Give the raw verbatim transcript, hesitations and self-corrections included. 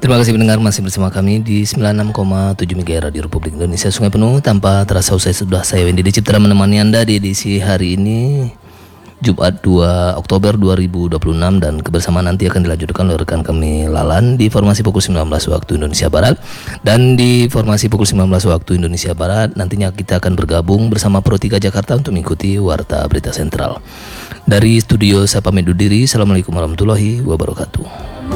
Terima kasih pendengar masih bersama kami di sembilan puluh enam koma tujuh MHz Radio Republik Indonesia Sungai Penuh. Tanpa terasa usai sudah saya Wendy Dicipta menemani Anda di edisi hari ini Jumat dua Oktober dua ribu dua puluh enam, dan kebersamaan nanti akan dilanjutkan oleh rekan kami Lalan di formasi pukul sembilan belas waktu Indonesia Barat, dan di formasi pukul sembilan belas waktu Indonesia Barat nantinya kita akan bergabung bersama Pro tiga Jakarta untuk mengikuti Warta Berita Sentral. Dari studio saya pamit undur diri. Assalamualaikum warahmatullahi wabarakatuh.